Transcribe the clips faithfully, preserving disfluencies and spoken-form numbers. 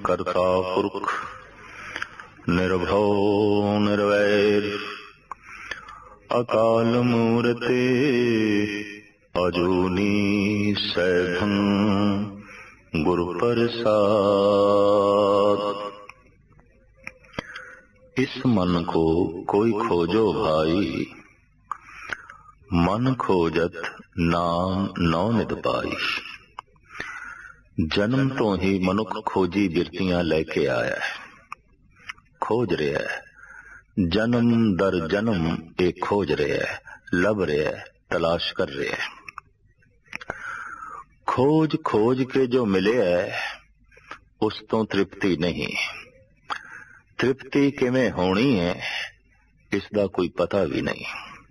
करता पुरख निर्भव निर्वैर अकाल मूर्ति अजूनी सैभं गुरु प्रसाद। इस मन को कोई खोजो भाई, मन खोजत नाम नौ निध पाई। जन्म तो ही मनुख खोजी बिरतियां लेके आया है, खोज रहा है, जन्म दर जन्म एक खोज रहा है, लभ रहा है, तलाश कर रहा है। खोज खोज के जो मिले है उस तो तृप्ति नहीं, तृप्ति किवें होनी है इसका कोई पता भी नहीं।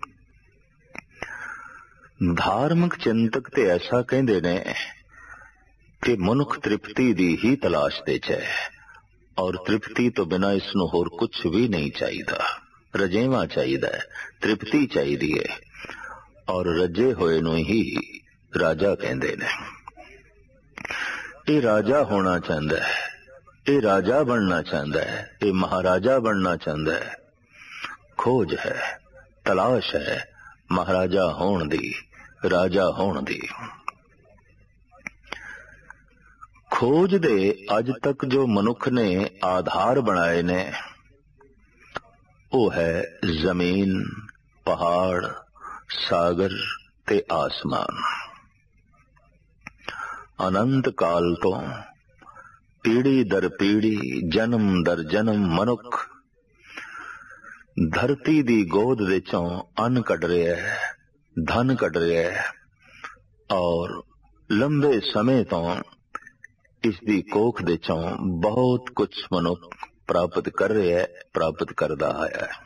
धार्मिक चिंतक ते ऐसा कहते ने कि मनुख तृप्ति दी ही तलाश दे है और तृप्ति तो बिना इसनों होर कुछ भी नहीं चाहिए। रजेवा चाहिए, तृप्ति चाहिए और रजे होए नूं ही राजा कहते ने। ये राजा होना चाहता है, ये राजा बनना चाहता है, ये महाराजा बनना चाहता है। खोज है, तलाश है महाराजा होण दी, राजा होण दी। खोज दे अज तक जो मनुख ने आधार बनाए ने वो है जमीन, पहाड़, सागर ते आसमान। अनंत काल तो पीढ़ी दर पीढ़ी, जन्म दर जन्म मनुख धरती दी गोद विचों अन्न कढ रहा है, धन कढ रहा है और लंबे समय तो इसदी कोख दे चों बहुत कुछ मनुख प्राप्त कर रहे है, प्राप्त करदा आया है।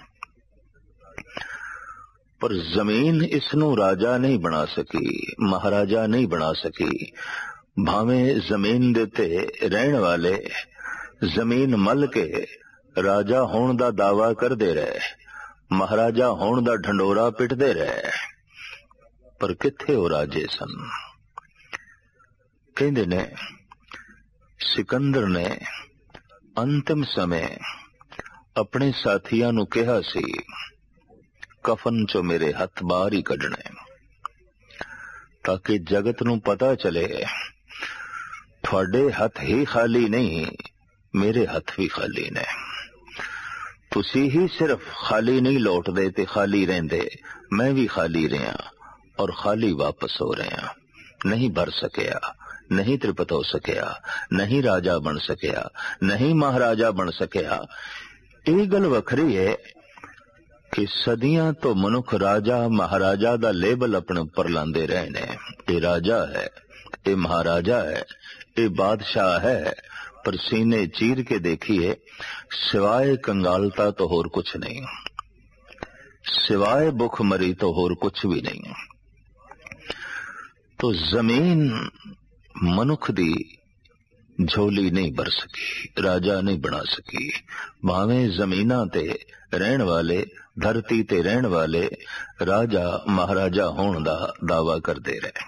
पर जमीन इसनू राजा नहीं बना सकी, महाराजा नहीं बना सकी। भावें जमीन देते रहने वाले जमीन मल के राजा होण दा दावा कर दे रहे, महाराजा होण दा ढंडोरा पिटदे रहे, पर किथे वो राजे सन। कहंदे ने सिकंदर ने अंतिम समय अपने साथियों नूं कहा सी, कफन चो मेरे हथ बाहर ही कढने ताकि जगत नूं पता चले थोड़े हथ ही खाली नहीं, मेरे हथ भी खाली ने। तुसी ही सिर्फ खाली नहीं लौट दे ते खाली रहंदे, मैं भी खाली रहा और खाली वापस हो रहा। नहीं भर सकिया, नहीं तृप्त हो सकिया, नहीं राजा बन सकिया, नहीं महाराजा बन सकिया। ये गल वखरी है कि सदियां तो मनुख राजा महाराजा दा लेबल अपने ऊपर लांदे रहे ने। ये राजा है, ये महाराजा है, ये बादशाह है, पर सीने चीर के देखिए सिवाय कंगालता तो होर कुछ नहीं, सिवाय भुखमरी तो होर कुछ भी नहीं। तो जमीन मनुख दी झोली नहीं भर सकी, राजा नहीं बना सकी। भावें जमीना ते रहन वाले, धरती ते रहन वाले राजा महाराजा होण दा दावा करदे रहे।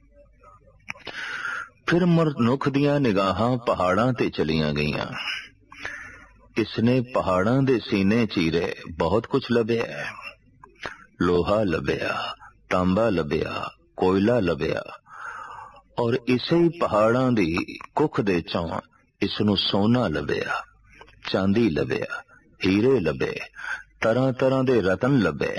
फिर मनुख दियां निगाहां पहाड़ां ते चलियां गईयां। इसने पहाड़ां दे सीने चीरे, बहुत कुछ लभ्या, लोहा लभ्या, तांबा लभ्या, कोयला लभ्या और इसे ही पहाड़ां दी कुख दे चों इसनू सोना लभ्या, चांदी लभ्या, हीरे लभे, तरह तरह दे रतन लभे।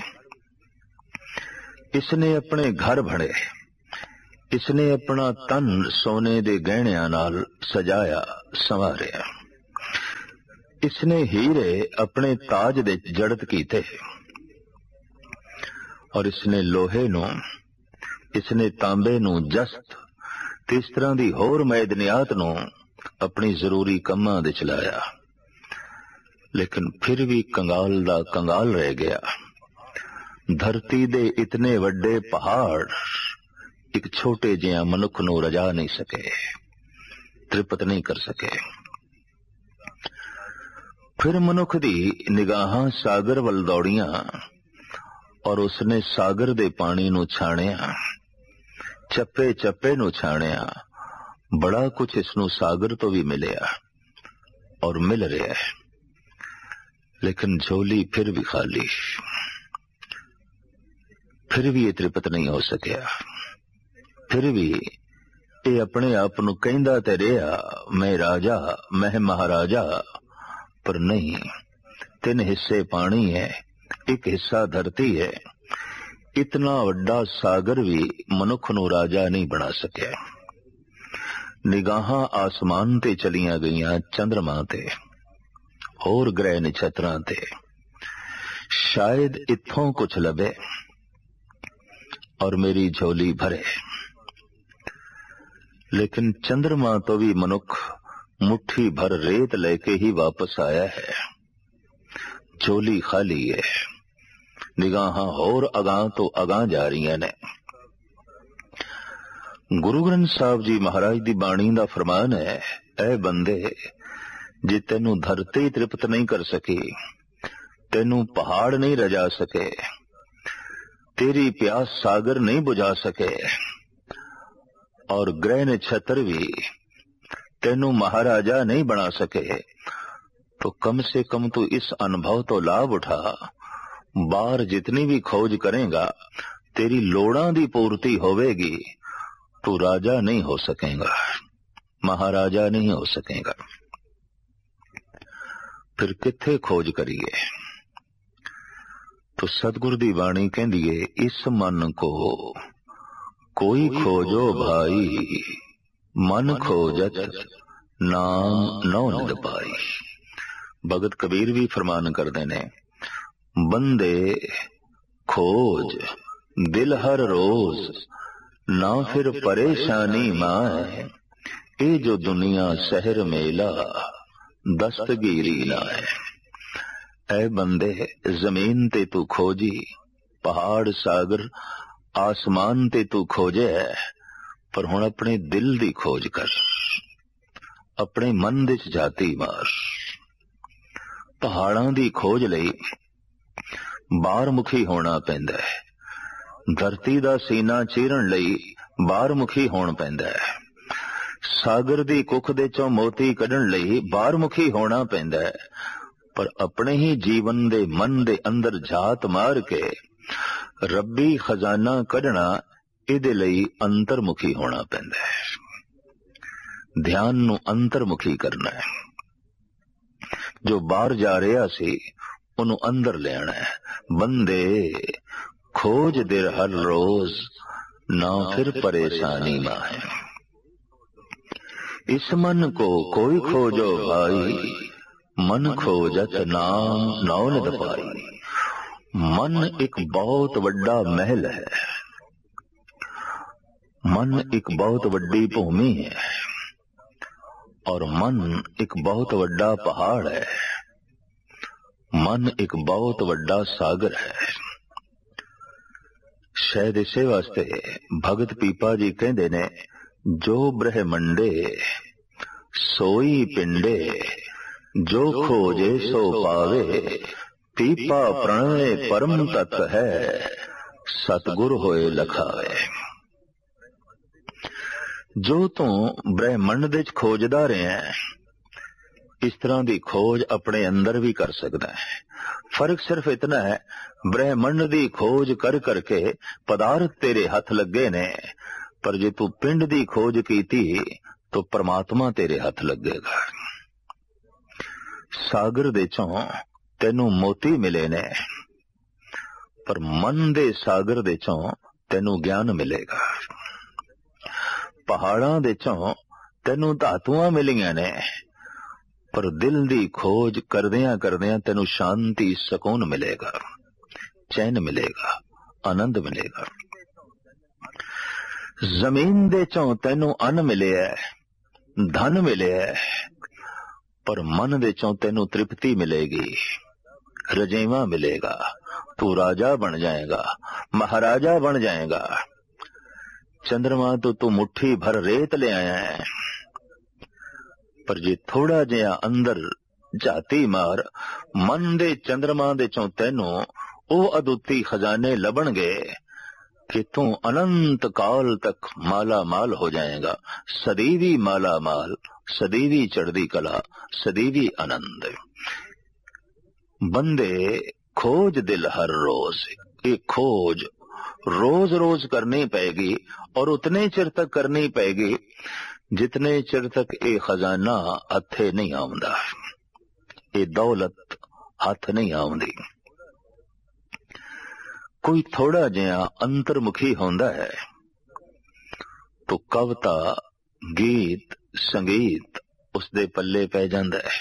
इसने अपने घर भरे, इसने अपना तन सोने दे गहणियां नाल सजाया संवारिया। इसने हीरे अपने ताज दे जड़त कीते और इसने लोहे नू, इसने तांबे नू जस्त, इस तरह दी होर मैदनियात नू अपनी जरूरी कम्मां दे चलाया। लेकिन फिर भी कंगाल दा कंगाल रह गया। धरती दे इतने वड्डे पहाड़ एक छोटे जिहा मनुख नू रजा नहीं सके, तृप्त नहीं कर सके। फिर मनुख दी निगाहां सागर वल दौड़ियां और उसने सागर दे पानी नू छाणिया, चप्पे चप्पे नू छाणिया। बड़ा कुछ इसनू सागर तो भी मिलिया, और मिल रहा है, लेकिन झोली फिर भी खाली, फिर भी ये तृप्त नहीं हो सकिया। फिर भी ये अपने आप नूं कहंदा ते रहा मैं राजा, मैं महाराजा, पर नहीं। तीन हिस्से पानी है, एक हिस्सा धरती है। इतना वड्डा सागर भी मनुख नूं राजा नहीं बना सकिया। निगाहां आसमान ते चलियां गईयां, चंद्रमा ते होर ग्रह नक्षत्रां ते, शायद इत्थों कुछ लभे और मेरी झोली भरे। लेकिन चंद्रमा तो भी मनुख मुट्ठी भर रेत लेके ही वापस आया है। झोली खाली है, निगाहां होर अगां तो अगां जा रही ने। गुरु ग्रंथ साहब जी महाराज दी बाणी दा फरमान है, ऐ बंदे, जे तेनू धरती तृप्त नहीं कर सकी, तेनू पहाड़ नहीं रजा सके, तेरी प्यास सागर नहीं बुझा सके, और ग्रह नक्षत्र भी तेनू महाराजा नहीं बना सके, तो कम से कम तू इस अनुभव तो लाभ उठा। बाहर जितनी भी खोज करेगा, तेरी लोड़ां दी पूर्ति होवेगी, तू राजा नहीं हो सकेगा, महाराजा नहीं हो सकेगा। फिर किथे खोज करिए? तो सतगुरु दी बाणी कहंदी है, इस मन को कोई खोजो भाई, मन खोजत नाम नौ निद पाई। भगत कबीर भी फरमान करते ने, बंदे खोज दिल हर रोज, ना फिर परेशानी माए, ए जो दुनिया शहर मेला दस्तगीरी ना है। ऐ बंदे, जमीन ते तू खोजी, पहाड़ सागर आसमान ते तू खोजे, पर हुण अपने दिल दी खोज कर, अपने मन दे जाती मार। पहाड़ां दी खोज लई बाहर मुखी होना पैंदा है, धरती दा सीना चीरन लई बाहर मुखी होना पैंदा है, सागर दी कुख दे चों मोती कढण लई बाहर मुखी होना पैंदा है, पर अपने ही जीवन दे मन दे अंदर झात मार के रब्बी खजाना कढना, इहदे लई अंतरमुखी होना पैंदा है। ध्यान नूं अंतरमुखी करना है। जो बाहर जा रहा सी उन्हों अंदर ले आना है। बंदे खोज दिल हर रोज, ना फिर परेशानी ना है। इस मन को कोई खोजो भाई, मन खोजत नाम नौ निद पाई। मन एक बहुत बड़ा महल है, मन एक बहुत बड़ी भूमि है, और मन एक बहुत बड़ा पहाड़ है, मन एक बहुत बड़ा सागर है। शायद इसे वास्ते भगत पीपा जी कहते ने, जो ब्रह्मंडे सोई पिंडे, जो खोजे सो पावे, पीपा प्रणय परम तत्व है, सतगुर होए लखावे। जो तू ब्रह्मंड दे खोजदा रहे हैं, इस तरह की खोज अपने अंदर भी कर सकता है। फर्क सिर्फ इतना है, ब्रह्मंड की खोज कर करके पदार्थ तेरे हाथ लगे ने, पर जे तू पिंड की खोज कीती तो परमात्मा तेरे हाथ लगेगा। सागर दे चों तेनू मोती मिले ने, पर मन दे सागर दे चों तेनू ज्ञान मिलेगा। पहाड़ां दे चों तेनू धातुआं मिलियां ने, पर दिल दी खोज करदियां करदियां तेनू शांति सुकून मिलेगा, चैन मिलेगा, आनंद मिलेगा। जमीन दे चों तेनू अन्न मिले है, धन मिले है, पर मन दे चों तेनू तृप्ति मिलेगी, रजेवा मिलेगा। तू राजा बन जाएगा, महाराजा बन जाएगा। चंद्रमा तो तू मुट्ठी भर रेत ले आया है, पर जे थोड़ा जिहा अंदर जाती मार, मन दे चंद्रमा दे चों तेनू ओ अदुੱਤੀ खजाने लभणगे कि तू अनंत काल तक माला माल हो जाएगा, सदैवी माला माल, सदीवी चढ़दी कला, सदीवी आनंद। बंदे खोज दिल हर रोज, ये खोज रोज रोज करनी पड़ेगी और उतने चिर तक करनी पड़ेगी जितने चिर तक ये खजाना हथे नहीं आउंदा, ये दौलत हथ नहीं आउंदी। कोई थोड़ा जिहा अंतर्मुखी होंदा है तो कविता, गीत, संगीत उसदे पल्ले पै जांदा है।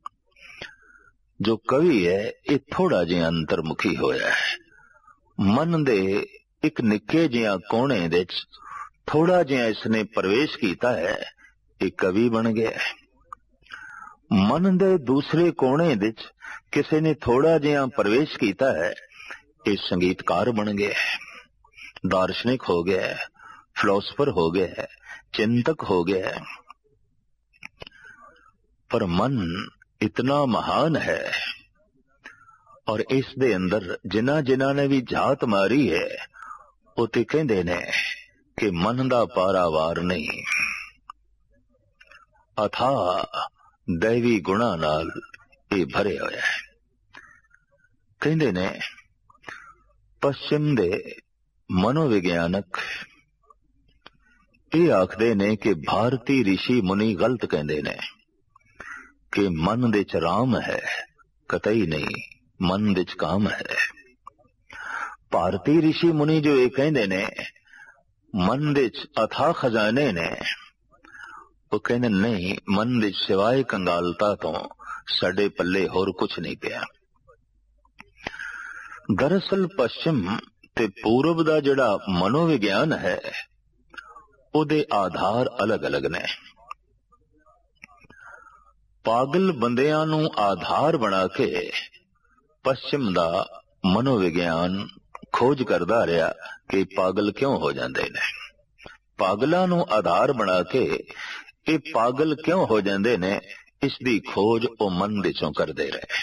जो कवि है ये थोड़ा जिहा अंतर्मुखी होया है, मन दे एक निक्के जिहा कोने विच थोड़ा जिहा इसने प्रवेश कीता है, ये कवि बन गया है। मन दे दूसरे कोने विच किसी ने थोड़ा जिहा प्रवेश कीता है, ये संगीतकार बन गया है, दार्शनिक हो गया है, फिलोसफर हो गया है, चिंतक हो गया है। पर मन इतना महान है और इस दे अंदर जिन्हां जिन्हां ने भी झात मारी है वो ते कहंदे ने कि मन दा पारावार नहीं, अथा दैवी गुणा नाल ये भरे होया है। कहंदे ने पश्चिम दे मनोविज्ञानक ये आखदे ने कि भारती ऋषि मुनि गलत कहंदे ने कि मन दे च राम है, कतई नहीं, मन दे च काम है। भारती ऋषि मुनि जो ये कहंदे ने मन दे च अथा खजाने ने, वो कहंदे नहीं, मन दे सिवाय कंगालता तो साडे पल्ले होर कुछ नहीं पिया। दरअसल पश्चिम ते पूरब दा जिहड़ा मनोविज्ञान है उहदे आधार अलग अलग ने। पागल बंदियां नू आधार बना के पश्चिम दा मनोविज्ञान खोज करदा रहा कि पागल क्यों हो जांदे ने। पागलां नू आधार बना के ये पागल क्यों हो जांदे ने, इसदी खोज ओ मन दे चों करदे रहे।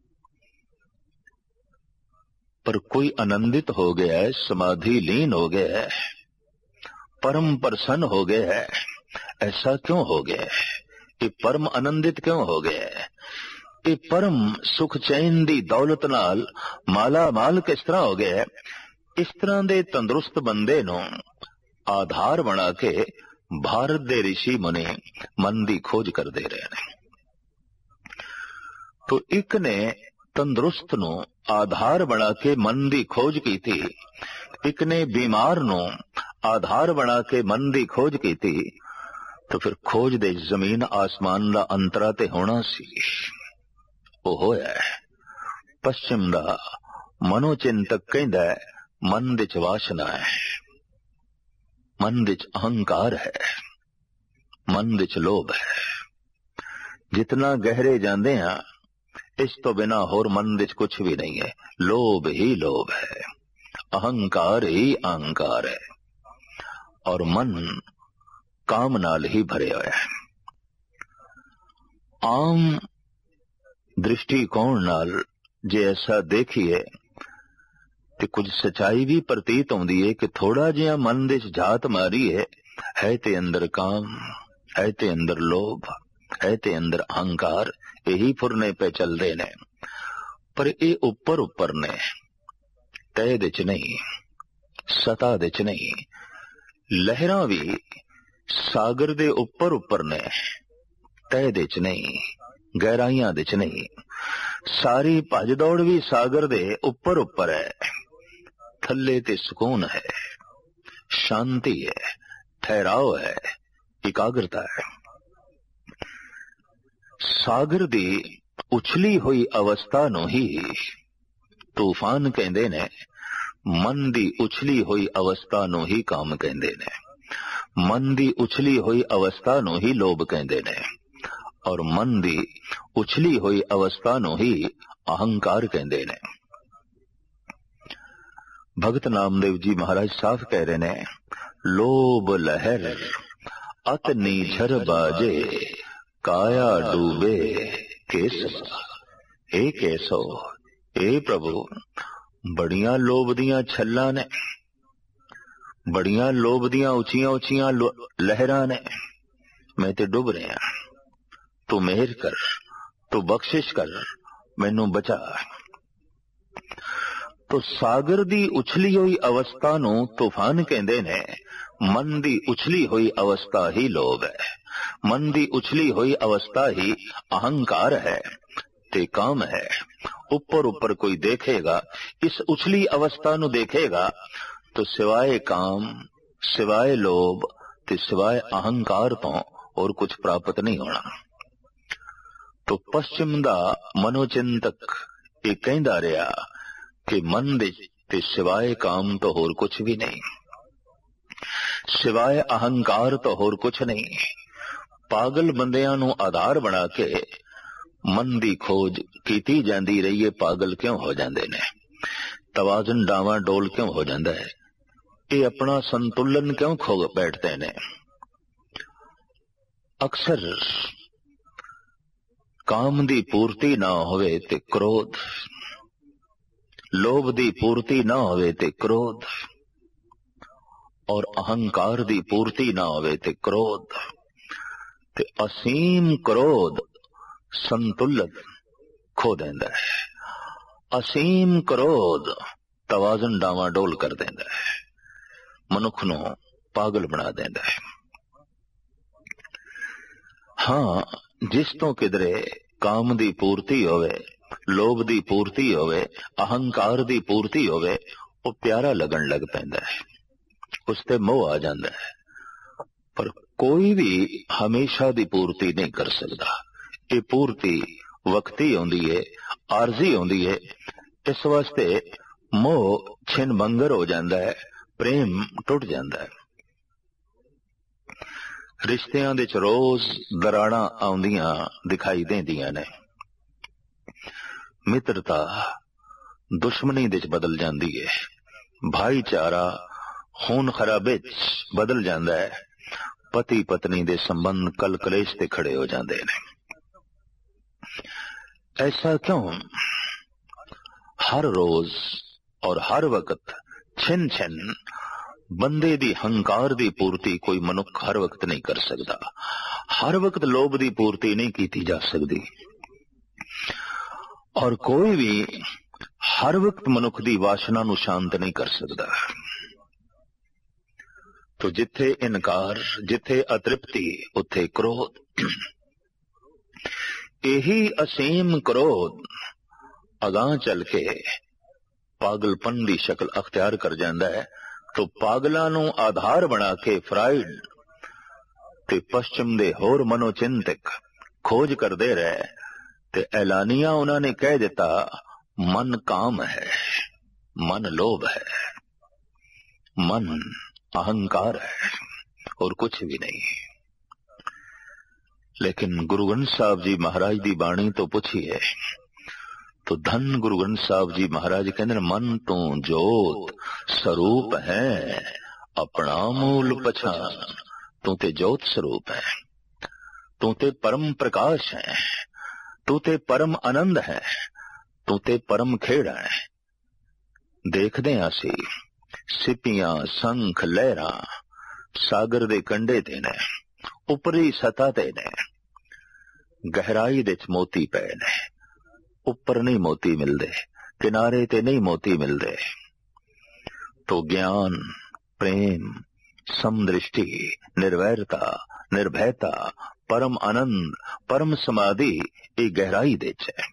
पर कोई आनंदित हो गया है, समाधि लीन हो गया है, परम प्रसन्न हो गया है, ऐसा क्यों हो गया है? ये परम आनंदित क्यों हो गया है? ये परम सुख चैन दी दौलत नाल माला माल किस तरह हो गया है? इस तरह दे तंदुरुस्त बंदे नू आधार बना के भारत दे ऋषि मुनि मन दी खोज करते रहे ने। तो एक ने तंदुरुस्त नू आधार बना के मन दी खोज की थी, एक ने बीमार नू आधार बना के मन दी खोज की थी, तो फिर खोज दे जमीन आसमान दा अंतरा ते होना सी। वो होया है। पश्चिम दा मनोचिंतक कहंदा है मन दे च वासना है, मन दे च अहंकार है, मन दे च लोभ है। जितना गहरे जांदे हां इस तो बिना होर मन दे च कुछ भी नहीं है। लोभ ही लोभ है, अहंकार ही अहंकार है और मन काम नाल ही भरे होया है। आम दृष्टिकोण नाल जे ऐसा देखिए ते कुछ सच्चाई भी प्रतीत होंदी है कि थोड़ा जिहा मन दे झात मारी है, है ते अंदर काम, है ते अंदर लोभ, है ते अंदर अहंकार, यही फुरने पे चल रहे ने। पर ये उपर उपर ने, तय दे च नहीं, सता दे च नहीं। लहरां भी सागर दे उपर उपर ने, तय दे च नहीं, गहराइयां दे च नहीं। सारी भज दौड़ भी सागर दे उपर उपर है, थल्ले ते सुकून है, शांति है, ठहराव है, एकाग्रता है। सागर दी उछली हुई अवस्था नू ही तूफान कहंदे ने, मन दी उछली हुई अवस्था नू ही काम कहंदे ने, मन दी उछली हुई अवस्था नू ही लोभ कहंदे ने और मन दी उछली हुई अवस्था नू ही अहंकार कहंदे ने। भगत नामदेव जी महाराज साफ कह रहे ने, लोभ लहर अत नीझर बाजे, काया डूबे केस। ए कैसो, ए प्रभु, बड़ियां लोभ दियां छल्लां ने, बड़ियां लोभ दियां उचियां उचियां लहरां ने, मैं ते डुब रहा। तू मेहर कर, तू बख्शिश कर, मैनू बचा। तो सागर दी उछली हुई अवस्था नू तूफान कहंदे ने। मन दी उछली हुई अवस्था ही लोभ है, मन दी उछली हुई अवस्था ही अहंकार है ते काम है। ऊपर ऊपर कोई देखेगा, इस उछली अवस्था नू देखेगा तो सिवाय काम, सिवाय लोभ ते सिवाय अहंकार तो और कुछ प्राप्त नहीं होना। तो पश्चिम दा मनोचिंतक ये कहंदा रहा कि मन दे ते सिवाय काम तो होर कुछ भी नहीं, सिवाय अहंकार तो होर कुछ नहीं। पागल बंदियां नू आधार बना के मन दी खोज कीती जांदी रही है। पागल क्यों हो जांदे ने? तवाज़ुन डावा डोल क्यों हो जांदा है? ये अपना संतुलन क्यों खो बैठते ने? अक्सर काम दी पूर्ति ना होवे ते क्रोध, लोभ दी पूर्ति ना होवे ते क्रोध, और अहंकार दी पूर्ति ना होवे ते क्रोध। ते असीम क्रोध संतुलन खो देंदा है। असीम क्रोध तवाज़ुन डावाडोल कर देंदा है, मनुख नू पागल बना देंदा है। हाँ, जिस तो किधरे काम दी पूर्ति होवे, लोभ दी पूर्ति होवे, अहंकार दी पूर्ति होवे, वो प्यारा लगन लग पैंदा है, उसते मोह आ जांदा है। पर कोई भी हमेशा दी पूर्ति नहीं कर सकदा। ये पूर्ति वक्ती होंदी है, आरजी होंदी है। इस वास्ते मोह छिन भंगर हो जांदा है, प्रेम टुट जांदा है। रिश्तियां दे च रोज दराड़ा आउंदियां दिखाई देंदियां ने। मित्रता दुश्मनी दे च बदल जांदी है, भाईचारा खून खराबे च बदल जांदा है, पति पत्नी दे संबंध कल कलेश ते खड़े हो जांदे ने। ऐसा क्यों? हर रोज और हर वक्त छिन छिन बंदे दी हंकार दी पूर्ति कोई मनुख हर वक्त नहीं कर सकता। हर वक्त लोभ दी पूर्ति नहीं की जा सकती, और कोई भी हर वक्त मनुख दी वासना नू शांत नहीं कर सकता। तो जिथे इनकार, जिथे अतृप्ति, उथे क्रोध। यही असीम क्रोध अगां चल के पागलपन दी शक्ल अख्तियार कर जांदा है। तो पागलां नू आधार बना के फ्राइड ते पश्चिम दे होर मनोचिंतक खोज करदे रहे ते ऐलानिया उन्होंने कह दिता, मन काम है, मन लोभ है, मन अहंकार है और कुछ भी नहीं। लेकिन गुरु ग्रंथ साहब जी महाराज दी बाणी तो पूछिए तो धन गुरु ग्रंथ साहब जी महाराज कहते मन तो जोत स्वरूप है, अपना मूल पछान। तू ते जोत स्वरूप है, तू ते परम प्रकाश है, तू ते परम आनंद है, तू ते परम खेड़ा है। देखदे आसी सिपियां संख लहरा सागर दे कंडे ते ने, उपरी सतह ते ने, गहराई दे मोती पे ने। उपर नहीं मोती मिलते, किनारे ते नहीं मोती मिलते। तो ज्ञान, प्रेम, समदृष्टि, निर्वैरता, निर्भयता, परम आनंद, परम समाधि ये गहराई दे है।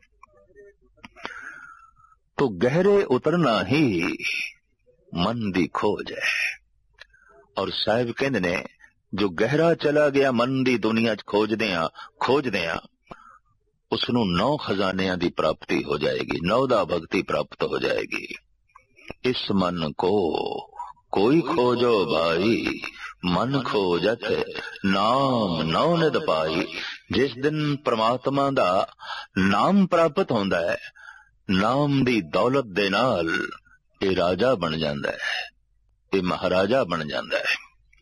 तो गहरे उतरना ही मन दी खोज है। और साहिब कहंदे ने जो गहरा चला गया मन दी दुनिया च खोजदे आ खोजदे आ उसनू नौ खजानियां दी प्राप्ति हो जाएगी, नौदा भक्ति प्राप्त हो जाएगी। इस मन को कोई खोजो भाई, मन खोजत नाम नौ निद पाई। जिस दिन परमात्मा दा नाम प्राप्त होंदा है, नाम दी दौलत दे नाल ये राजा बन जांदा है, ये महाराजा बन जांदा है।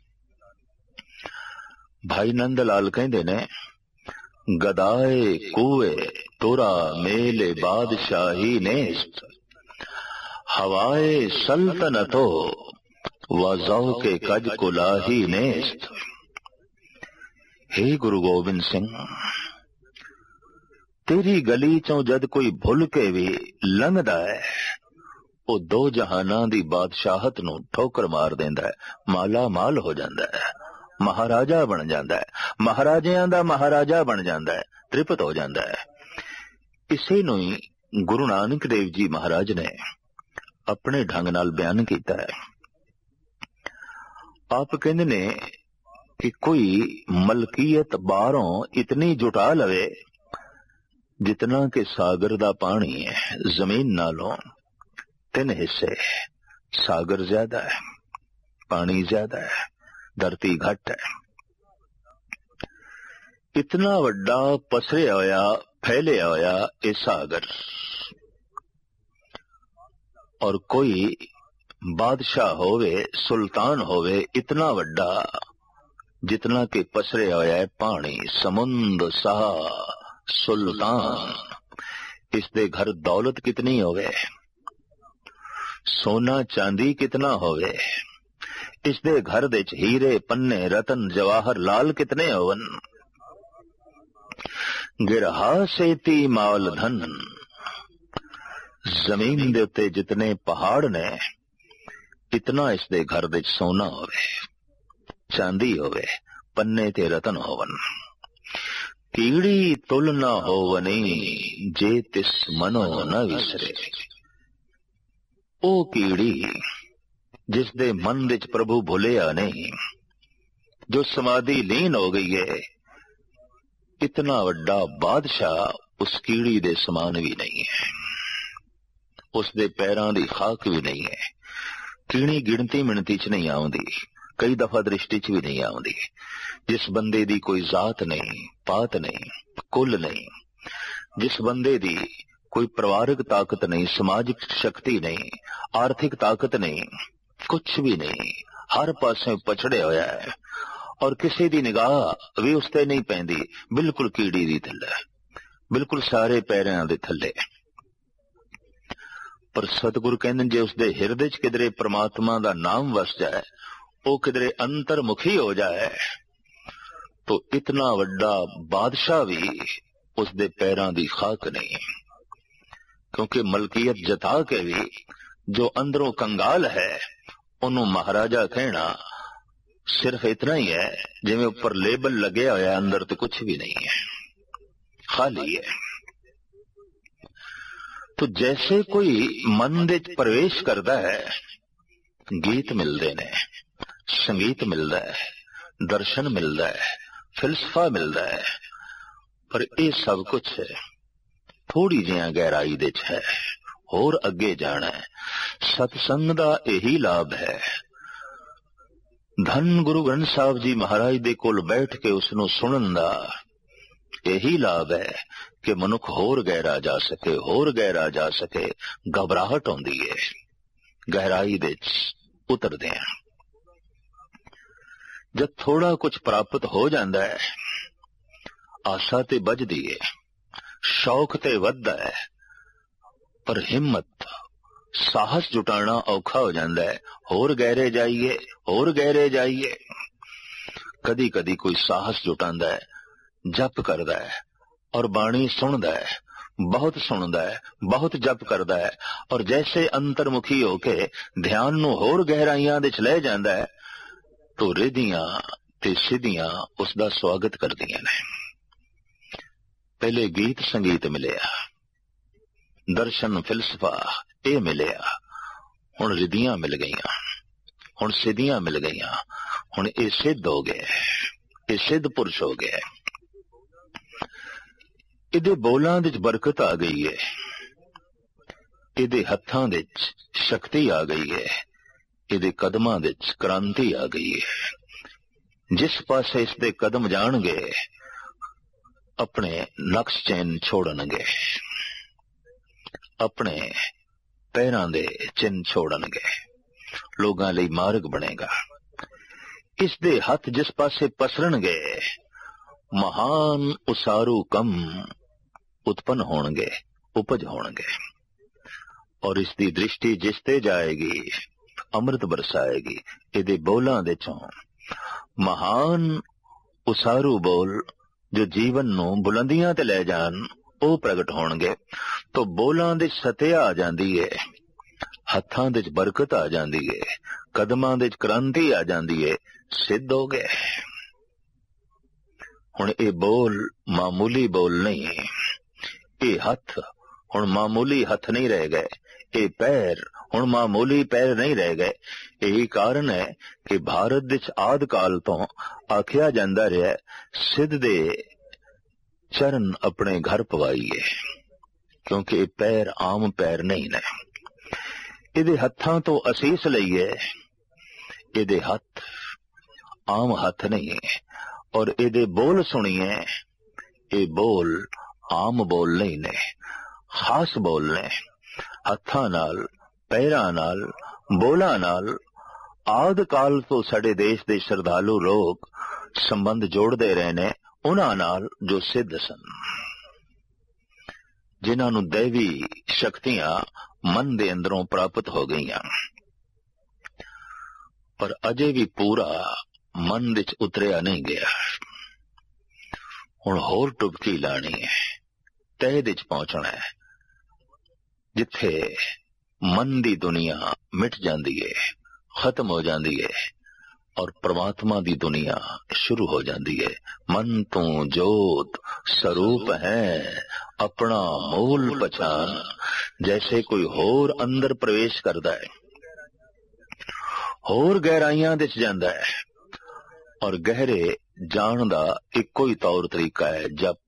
भाई नंद लाल कहंदे ने गदाए कुए तुरा मेले बादशाही नेस्त, हवाए सल्तनतो वज़ौ के कज कुलाही नेस्त। हे गुरु गोविंद सिंह, तेरी गली चों जद कोई भुल के भी लंघदा है, ਉਹ ਦੋ ਜਹਾਨਾਂ ਦੀ ਬਾਦਸ਼ਾਹਤ ਨੂੰ ਠੋਕਰ ਮਾਰ ਦਿੰਦਾ ਹੈ, ਮਾਲਾ ਮਾਲ ਹੋ ਜਾਂਦਾ ਹੈ, ਮਹਾਰਾਜਾ ਬਣ ਜਾਂਦਾ ਹੈ, ਮਹਾਰਾਜਿਆਂ ਦਾ ਮਹਾਰਾਜਾ ਬਣ ਜਾਂਦਾ ਹੈ, ਤ੍ਰਿਪਤ ਹੋ ਜਾਂਦਾ ਹੈ। ਇਸੇ ਨੂੰ ਹੀ ਗੁਰੂ ਨਾਨਕ ਦੇਵ ਜੀ ਮਹਾਰਾਜ ਨੇ ਆਪਣੇ ਢੰਗ ਨਾਲ ਬਿਆਨ ਕੀਤਾ ਹੈ। ਆਪ ਕਹਿੰਦੇ ਨੇ ਕਿ ਕੋਈ ਮਲਕੀਅਤ ਬਾਹਰੋਂ ਇਤਨੀ ਜੁਟਾ ਲਵੇ ਜਿਤਨਾ ਕਿ ਸਾਗਰ ਦਾ ਪਾਣੀ ਹੈ, ਜ਼ਮੀਨ ਨਾਲੋਂ ਤਿੰਨ ਹਿੱਸੇ, ਸਾਗਰ ਜ਼ਿਆਦਾ ਹੈ, ਪਾਣੀ ਜ਼ਿਆਦਾ ਹੈ, ਧਰਤੀ ਘੱਟ ਹੈ। ਇਤਨਾ ਵੱਡਾ ਪਸਰਿਆ ਹੋਇਆ ਫੈਲਿਆ ਹੋਇਆ ਇਹ ਸਾਗਰ, ਔਰ ਕੋਈ ਬਾਦਸ਼ਾਹ ਹੋਵੇ, ਸੁਲਤਾਨ ਹੋਵੇ ਇਤਨਾ ਵੱਡਾ ਜਿਤਨਾ ਕਿ ਪਸਰਿਆ ਹੋਇਆ ਹੈ ਪਾਣੀ, ਸਮੁੰਦ ਸਾਹ ਸੁਲਤਾਨ। ਇਸ ਦੇ ਘਰ ਦੌਲਤ ਕਿਤਨੀ ਹੋਵੇ, ਸੋਨਾ ਚਾਂਦੀ ਕਿਤਨਾ ਹੋਵੇ, ਇਸ ਦੇ ਘਰ ਦੇ ਚ ਹੀਰੇ ਪੰਨੇ ਰਤਨ ਜਵਾਹਰ ਲਾਲ ਕਿਤਨੇ ਹੋਵਨ। ਗਿਰਹਾ ਸੇਤੀ ਮਾਲ ਧਨ, ਜ਼ਮੀਨ ਦੇ ਉੱਤੇ ਜਿਤਨੇ ਪਹਾੜ ਨੇ ਇਤਨਾ ਇਸ ਦੇ ਘਰ ਦੇ ਚ ਸੋਨਾ ਹੋਵੇ, ਚਾਂਦੀ ਹੋਵੇ, ਪੰਨੇ ਤੇ ਰਤਨ ਹੋਵਨ। ਕੀੜੀ ਤੁਲ ਨਾ ਹੋਵਨੀ ਜੇ ਤਿਸ ਮਨੋ ਨਾ ਵਿਸਰੇ, ਉਹ ਕੀੜੀ ਜਿਸ ਦੇ ਮਨ ਵਿੱਚ ਪ੍ਰਭੂ ਭੁੱਲਿਆ ਨਹੀਂ, ਜੋ ਸਮਾਧੀ ਲੀਨ ਹੋ ਗਈ ਹੈ, ਇਤਨਾ ਵੱਡਾ ਬਾਦਸ਼ਾਹ ਉਸ ਕੀੜੀ ਦੇ ਸਮਾਨ ਵੀ ਨਹੀਂ ਹੈ, ਉਸ ਦੇ ਪੈਰਾਂ ਦੀ ਖਾਕ ਵੀ ਨਹੀਂ ਹੈ। ਕੀੜੀ ਗਿਣਤੀ ਮਿਣਤੀ ਚ ਨਹੀਂ ਆਉਂਦੀ, ਕਈ ਦਫਾ ਦ੍ਰਿਸ਼ਟੀ ਚ ਵੀ ਨਹੀਂ ਆਉਂਦੀ। ਜਿਸ ਬੰਦੇ ਦੀ ਕੋਈ ਜ਼ਾਤ ਨਹੀਂ, ਪਾਤ ਨਹੀਂ, ਕੁੱਲ ਨਹੀਂ, ਜਿਸ ਬੰਦੇ ਦੀ ਕੋਈ ਪਰਿਵਾਰਕ ਤਾਕਤ ਨਹੀਂ, ਸਮਾਜਿਕ ਸ਼ਕਤੀ ਨਹੀਂ, ਆਰਥਿਕ ਤਾਕਤ ਨਹੀਂ, ਕੁਛ ਵੀ ਨਹੀਂ, ਹਰ ਪਾਸੇ ਪਛੜਿਆ ਹੋਇਆ ਹੈ, ਔਰ ਕਿਸੇ ਦੀ ਨਿਗਾਹ ਵੀ ਉਸ ਤੇ ਨਹੀਂ ਪੈਂਦੀ, ਬਿਲਕੁਲ ਕੀੜੀ ਦੀ ਥੱਲੇ, ਬਿਲਕੁਲ ਸਾਰੇ ਪੈਰਾਂ ਦੇ ਥੱਲੇ। ਪਰ ਸਤਿਗੁਰੂ ਕਹਿੰਦੇ ਜੇ ਉਸਦੇ ਹਿਰਦੇ ਚ ਕਿਧਰੇ ਪ੍ਰਮਾਤਮਾ ਦਾ ਨਾਮ ਵਸ ਜਾਏ, ਉਹ ਕਿਧਰੇ ਅੰਤਰਮੁਖੀ ਹੋ ਜਾਏ, तो इतना वड्डा बादशाह भी उसदे पैरां दी खाक नहीं, क्योंकि मलकियत जता के भी जो अंदरों कंगाल है उन्हों महाराजा कहना सिर्फ इतना ही है जिवें ऊपर लेबल लगे होया, अंदर तो कुछ भी नहीं है, खाली है। तो जैसे कोई मन दे प्रवेश करता है, गीत मिलते ने, संगीत मिलता है, दर्शन मिलता है, फिलसफा मिलता है, पर यह सब कुछ थोड़ी जिहा गहराई दे च है, होर अगे जाना है। सतसंग दा यही लाभ है। धन गुरु ग्रंथ साहब जी महाराज दे कोल बैठ के उसनू सुनन दा यही लाभ है कि मनुख होर गहरा जा सके, होर गहरा जा सके। घबराहट होंदी है गहराई दे उतरदे हैं। जब थोड़ा कुछ प्राप्त हो जाता है, आशा ते बजदी है, शौक ते वधदा है, पर हिम्मत साहस जुटाना औखा हो जाता है। होर गहरे जाइए, होर गहरे जाइए। कदी कदी कोई साहस जुटांदा है, जप करदा है और बाणी सुनदा है, बहुत सुनदा है, बहुत जप करदा है, और जैसे अंतर्मुखी होके ध्यान नू होर गहराइयां दे च ले जांदा है, तो रिधियां ते सिद्धियां उसदा स्वागत करदियां ने। पहले गीत संगीत मिलिया, दर्शन फिलसफा ये मिलिया, हुण रिधियां मिल गईयां, हुण सिद्धियां मिल गईयां, हुण ये सिद्ध हो गए, ये सिद्ध पुरुष हो गए। इहदे बोलां दे बरकत आ गई है, इहदे हत्थां दे शक्ति आ गई है, इहदे कदमां दे क्रांति आ गई है। जिस पासे इसदे कदम जाणगे अपने नक्श चैन छोड़नगे, अपने पैरां दे चिन्ह छोड़नगे, लोगां लई मार्ग बनेगा। इसदे हथ जिस पासे पसरनगे महान उसारू कम उत्पन्न होणगे, उपज होणगे, और इसकी दृष्टि जिस ते जाएगी अमृत बरसाएगी। इहदे बोलां दे चों महान उसारू बोल जो जीवन नू बुलंदियां ते ले जान, ਉਹ ਪ੍ਰਗਟ ਹੋਣਗੇ। तो ਬੋਲਾਂ ਦੇ ਸਤਿਆ ਆ ਜਾਂਦੀ ਹੈ, ਹੱਥਾਂ ਦੇ ਬਰਕਤ ਆ ਜਾਂਦੀ ਹੈ, ਕਦਮਾਂ ਦੇ ਕ੍ਰਾਂਤੀ ਆ ਜਾਂਦੀ ਹੈ, ਸਿੱਧ ਹੋ ਗਏ। ਹੁਣ ਇਹ ਬੋਲ ਮਾਮੂਲੀ ਬੋਲ ਨਹੀਂ, ਇਹ ਹੱਥ ਹੁਣ ਮਾਮੂਲੀ ਹੱਥ ਨਹੀਂ ਰਹਿ ਗਏ, ਇਹ ਪੈਰ ਹੁਣ ਮਾਮੂਲੀ ਪੈਰ ਨਹੀਂ ਰਹਿ ਗਏ। ਇਹੀ ਕਾਰਨ ਹੈ ਕਿ ਭਾਰਤ ਵਿੱਚ ਆਦਿ ਕਾਲ ਤੋਂ ਆਖਿਆ ਜਾਂਦਾ ਰਿਹਾ ਸਿੱਧ ਦੇ ਚਰਨ ਆਪਣੇ ਘਰ ਪਵਾਈਏ, ਕਿਉਂਕਿ ਇਹ ਪੈਰ ਆਮ ਪੈਰ ਨਹੀਂ ਨੇ। ਇਹਦੇ ਹੱਥਾਂ ਤੋਂ ਅਸੀਸ ਲਈਏ, ਇਹਦੇ ਹੱਥ ਆਮ ਹੱਥ ਨਹੀਂ, ਔਰ ਇਹਦੇ ਬੋਲ ਸੁਣੀਏ, ਇਹ ਬੋਲ ਆਮ ਬੋਲ ਨਹੀਂ ਨੇ, ਖਾਸ ਬੋਲ ਨੇ। ਹੱਥਾਂ ਨਾਲ, ਪੈਰਾਂ ਨਾਲ, ਬੋਲਾਂ ਨਾਲ ਆਦਿ ਕਾਲ ਤੋਂ ਸਾਡੇ ਦੇਸ਼ ਦੇ ਸ਼ਰਧਾਲੂ ਲੋਕ ਸੰਬੰਧ ਜੋੜਦੇ ਰਹੇ ਨੇ ਉਹਨਾਂ ਨਾਲ ਜੋ ਸਿੱਧ ਸਨ, ਜਿਨ੍ਹਾਂ ਨੂੰ ਦੇਵੀ ਸ਼ਕਤੀਆਂ ਮਨ ਦੇ ਅੰਦਰੋਂ ਪ੍ਰਾਪਤ ਹੋ ਗਈਆਂ, ਪਰ ਅਜੇ ਵੀ ਪੂਰਾ ਮਨ ਵਿੱਚ ਉਤਰਿਆ ਨਹੀਂ ਗਿਆ। ਹੁਣ ਹੋਰ ਟੁਬਕੀ ਲਾਣੀ ਹੈ, ਤਹਿ ਵਿੱਚ ਪਹੁੰਚਣਾ ਹੈ, ਜਿੱਥੇ ਮਨ ਦੀ ਦੁਨੀਆ ਮਿਟ ਜਾਂਦੀ ਹੈ, ਖਤਮ ਹੋ ਜਾਂਦੀ ਹੈ, ਔਰ परमात्मा ਦੀ ਦੁਨੀਆ ਸ਼ੁਰੂ ਹੋ ਜਾਂਦੀ ਹੈ। ਮਨ ਤੋਂ ਜੋਤ ਸਰੂਪ ਹੈ ਆਪਣਾ ਮੂਲ ਪਛਾਨ, ਜੈਸੇ ਕੋਈ ਹੋਰ ਅੰਦਰ ਪ੍ਰਵੇਸ਼ ਕਰਦਾ ਹੈ, ਹੋਰ ਗਹਿਰਾਈਆਂ ਵਿੱਚ ਜਾਂਦਾ ਹੈ, ਔਰ ਗਹਿਰੇ ਜਾਣ ਦਾ ਇੱਕੋ ਹੀ ਤੌਰ ਤਰੀਕਾ ਹੈ ਜਪ,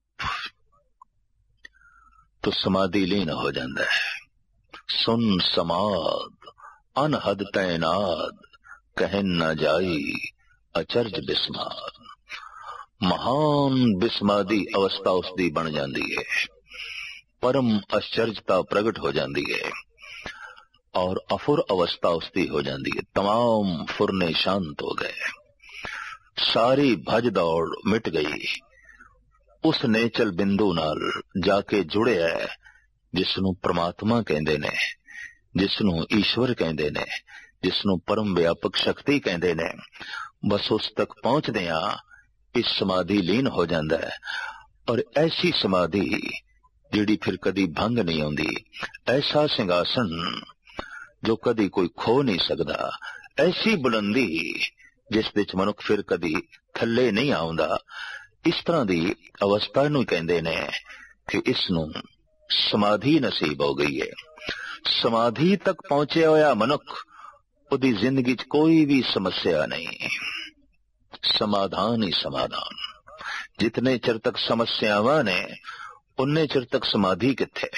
तो समाधि लीन हो जाता है। सुन समाद अनहद तैनाद कहन न जाई अचरज बिस्माद। महान बिस्मादी अवस्था उसकी बन जाती है, परम आश्चर्यता प्रगट हो जाती है, और अफुर अवस्था उसकी हो जाती है। तमाम फुरने शांत हो गए, सारी भज दौड़ मिट गई, उस नेचल बिंदु नाल जाके जुड़िया है जिसनू परमात्मा कहंदे ने, जिसनू ईश्वर कहंदे ने, जिसनू परम व्यापक शक्ति कहंदे ने। बस उस तक पहुंचदे आ इस समाधि लीन हो जाता है, और ऐसी समाधि जिहड़ी फिर कदी भंग नहीं आउंदी, ऐसा सिंघासन जो कदी कोई खो नहीं सकदा, ऐसी बुलंदी जिस विच मनुख फिर कदी थल्ले नहीं आउंदा। इस तरह की अवस्था नूं कहंदे ने कि इसनूं समाधि नसीब हो गई है। समाधि तक पहुंचे होया मनुख, उदी जिंदगी च कोई भी समस्या नहीं, समाधान ही समाधान। जितने चिर तक समस्यावां ने उन्ने चिर तक समाधि किथे,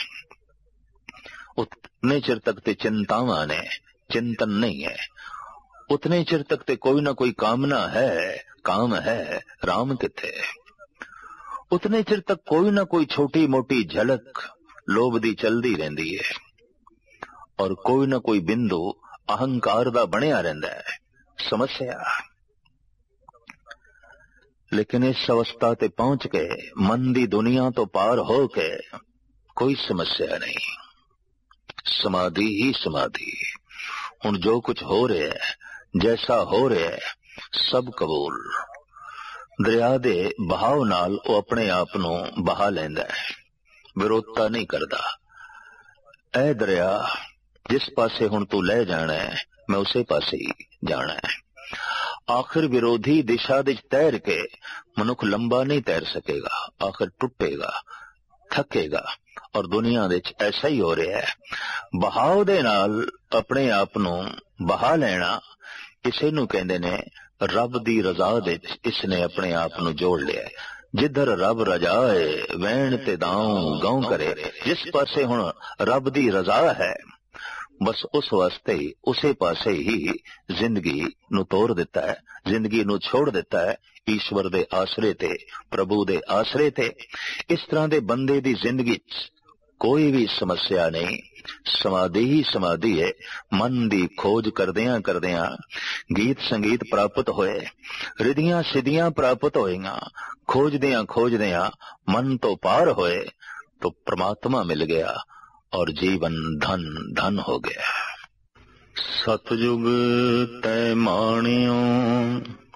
उतने चिर तक ते चिंतावां ने, चिंतन नहीं है। उतने चिर तक ते कोई ना कोई कामना है, काम है, राम किथे। उतने चिर तक कोई ना कोई छोटी मोटी झलक लोभ दी चलदी रहंदी है, और कोई ना कोई बिंदु अहंकार दा बनिया रहिंदा है, समस्या। लेकिन इस अवस्था ते पहुंच के मन दी दुनिया तो पार हो के कोई समस्या नहीं, समाधि ही समाधि। हुण जो कुछ हो रहा है, जैसा हो रहा है, सब कबूल। दरिया दे बहाव नाल वो अपने आप नूं बहा लैंदा है, विरोधता नहीं करदा। ऐ दरिया, जिस पासे हुण तू ले जाना है, मैं उसे पासे ही जाना है। आखिर विरोधी दिशा विच तैर के मनुख लंबा नहीं तैर सकेगा, आखिर टुटेगा, थकेगा। और दुनिया विच ऐसा ही हो रहा है। बहाव दे नाल अपने आप नूं बहा लेना, इसे नूं कहंदे ने रब दी रजा विच इसने अपने आप नूं जोड़ लिया। जिधर रब रजाए वैण ते दाऊं गाऊं करे। जिस पासे हुण रब दी रजा है, बस उस वास्ते ही उसे पासे ही जिंदगी नूं तोड़ दिता है, जिंदगी नूं छोड़ दिता है ईश्वर दे आसरे ते, प्रभु दे आसरे ते। इस तरह दे बंदे दी जिंदगी च कोई भी समस्या नहीं, समाधि ही समाधि है। मन दी खोज करदियां करदियां गीत संगीत प्राप्त होए, रिधियां सिद्धियां प्राप्त होईयां, खोजदियां खोजदियां मन तो पार होए तो परमात्मा मिल गया और जीवन धन धन हो गया। सतयुग तै माणियो